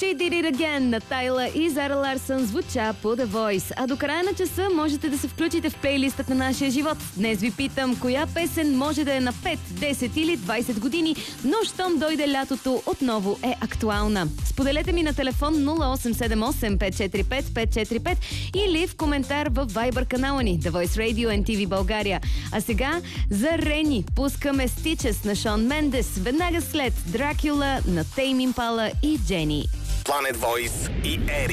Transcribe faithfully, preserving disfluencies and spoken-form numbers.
She Did It Again на Тайла и Зара Ларсън звуча по The Voice. А до края на часа можете да се включите в плейлистът на нашия живот. Днес ви питам, коя песен може да е на пет, десет или двайсет години, но щом дойде лятото, отново е актуална. Споделете ми на телефон нула осем седем осем пет четири пет пет четири пет или в коментар в Viber канала ни The Voice Radio Ен Ти Ви България. А сега за Рени пускаме Stitches на Шон Мендес, веднага след Дракула на Тейм Импала и Джени. Planet Voice и Ери.